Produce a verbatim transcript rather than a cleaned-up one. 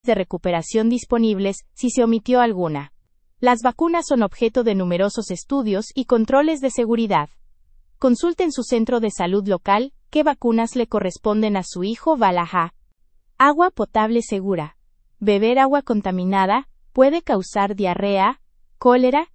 de recuperación disponibles si se omitió alguna. Las vacunas son objeto de numerosos estudios y controles de seguridad. Consulte en su centro de salud local qué vacunas le corresponden a su hijo Balaja. Agua potable segura. Beber agua contaminada puede causar diarrea, cólera